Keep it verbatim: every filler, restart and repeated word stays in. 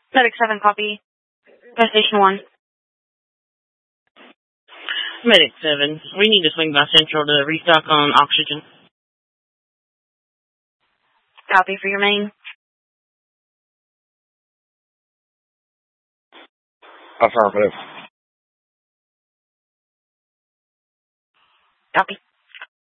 Medic seven, copy. Gas station one. Medic seven, we need to swing by Central to restock on oxygen. Copy for your main. Affirmative. Copy.